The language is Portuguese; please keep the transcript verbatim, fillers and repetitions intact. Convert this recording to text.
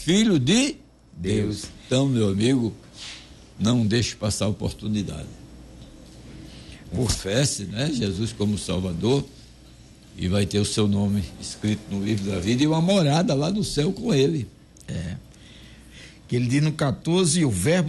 Filho de Deus. Então, meu amigo, não deixe passar a oportunidade. Confesse, né, Jesus como Salvador, e vai ter o seu nome escrito no livro da vida e uma morada lá no céu com ele. É. Que ele diz no catorze, o verbo